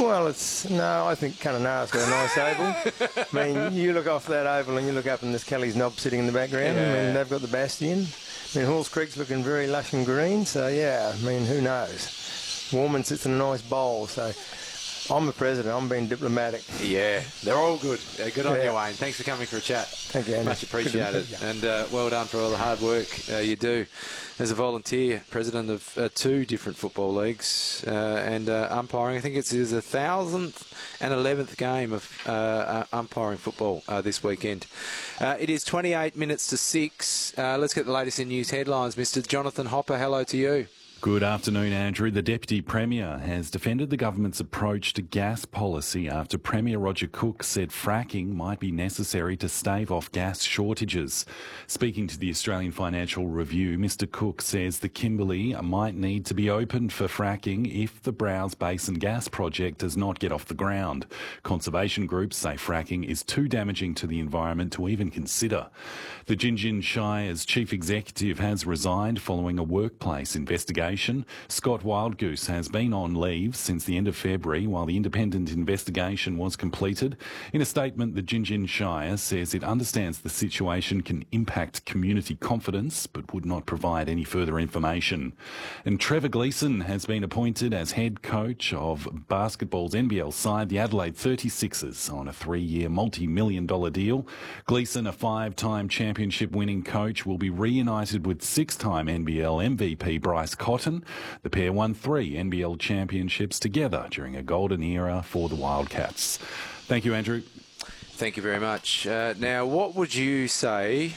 Well, no, I think Kununurra's got a nice oval. I mean, you look off that oval and you look up and there's Kelly's Knob sitting in the background. Yeah. I mean, they've got the Bastion. I mean, Halls Creek's looking very lush and green, so yeah, I mean, who knows? Warman sits in a nice bowl, so I'm the president. I'm being diplomatic. Yeah, they're all good. Good on you, Wayne. Thanks for coming for a chat. Thank you, Andy. Much appreciated. And well done for all the hard work you do as a volunteer, president of 2 different football leagues and umpiring. I think it's his 1,000th and 11th game of umpiring football this weekend. It is 28 minutes to 6. Let's get the latest in news headlines. Mr. Jonathan Hopper, hello to you. Good afternoon, Andrew. The Deputy Premier has defended the government's approach to gas policy after Premier Roger Cook said fracking might be necessary to stave off gas shortages. Speaking to the Australian Financial Review, Mr Cook says the Kimberley might need to be opened for fracking if the Browse Basin gas project does not get off the ground. Conservation groups say fracking is too damaging to the environment to even consider. The Gingin Shire's chief executive has resigned following a workplace investigation. Scott Wildgoose has been on leave since the end of February while the independent investigation was completed. In a statement, the Gingin Shire says it understands the situation can impact community confidence but would not provide any further information. And Trevor Gleeson has been appointed as head coach of basketball's NBL side, the Adelaide 36ers, on a 3-year multi-million-dollar deal. Gleeson, a 5-time championship-winning coach, will be reunited with 6-time NBL MVP Bryce Cotton. The pair won 3 NBL championships together during a golden era for the Wildcats. Thank you, Andrew. Thank you very much. Now, what would you say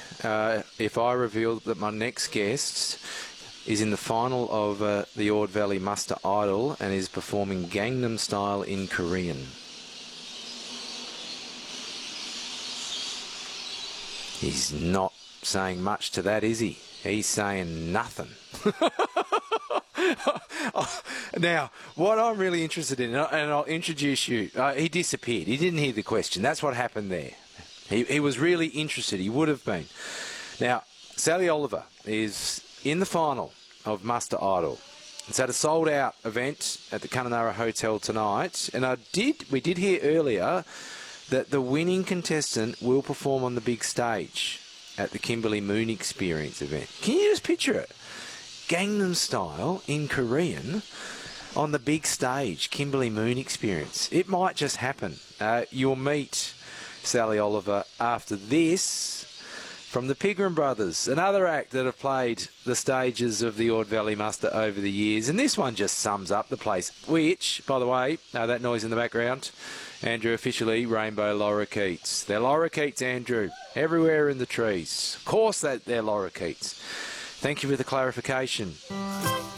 if I revealed that my next guest is in the final of the Ord Valley Muster Idol and is performing Gangnam Style in Korean? He's not saying much to that, is he? He's saying nothing. Now, what I'm really interested in, and I'll introduce you, he disappeared. He didn't hear the question. That's what happened there. He was really interested. He would have been. Now, Sally Oliver is in the final of Muster Idol. It's at a sold-out event at the Kununurra Hotel tonight. And we did hear earlier that the winning contestant will perform on the big stage at the Kimberley Moon Experience event. Can you just picture it? Gangnam Style in Korean on the big stage, Kimberley Moon Experience. It might just happen. You'll meet Sally Oliver after this from the Pigram Brothers, another act that have played the stages of the Ord Valley Muster over the years. And this one just sums up the place, which, by the way, that noise in the background, Andrew, officially Rainbow Lorikeets. They're Lorikeets, Andrew, everywhere in the trees. Of course they're Lorikeets. Thank you for the clarification.